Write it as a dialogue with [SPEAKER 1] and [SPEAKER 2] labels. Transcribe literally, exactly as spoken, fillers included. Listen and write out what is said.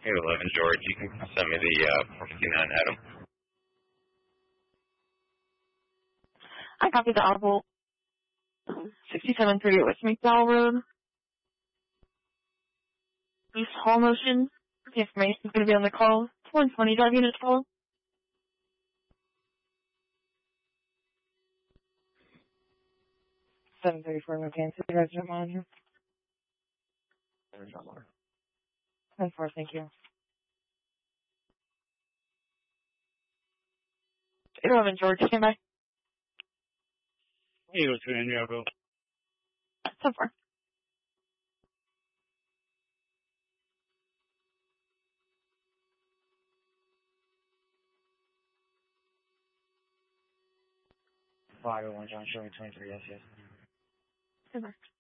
[SPEAKER 1] Hey, eleven George, you can send me the uh, four fifty-nine Adam.
[SPEAKER 2] I copied the Audible. sixty-seven thirty West McDowell Road. East Hall Motion. The information is going to be on the call. It's one twenty drive unit twelve. seven thirty-four McCann City Resident Monitor. ten four, thank you. eight eleven George, stand by.
[SPEAKER 3] Hey, Lieutenant Yabo.
[SPEAKER 2] ten four.
[SPEAKER 3] five oh one John, showing twenty-three, yes, yes.
[SPEAKER 2] ten four.